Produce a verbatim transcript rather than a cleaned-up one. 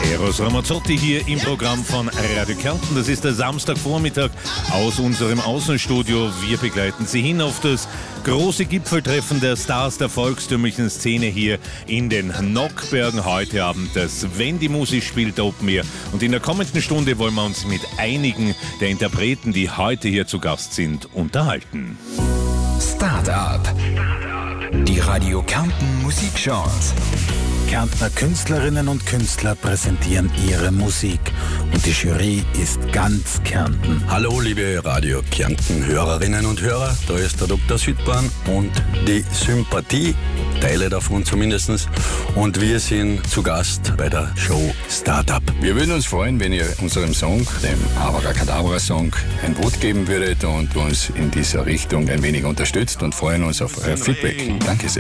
Eros Ramazzotti hier im Programm von Radio Kärnten. Das ist der Samstagvormittag aus unserem Außenstudio. Wir begleiten Sie hin auf das große Gipfeltreffen der Stars der volkstümlichen Szene hier in den Nockbergen. Heute Abend das Wendy Musik spielt Open Air. Und in der kommenden Stunde wollen wir uns mit einigen der Interpreten, die heute hier zu Gast sind, unterhalten. Start-up. Die Radio Kärnten Musikchance. Kärntner Künstlerinnen und Künstler präsentieren ihre Musik und die Jury ist ganz Kärnten. Hallo liebe Radio Kärnten Hörerinnen und Hörer, da ist der Doktor Südbahn und die Sympathie, Teile davon zumindest, und wir sind zu Gast bei der Show Startup. Wir würden uns freuen, wenn ihr unserem Song, dem Abracadabra Song, ein Vote geben würdet und uns in dieser Richtung ein wenig unterstützt und freuen uns auf euer Feedback. Danke sehr.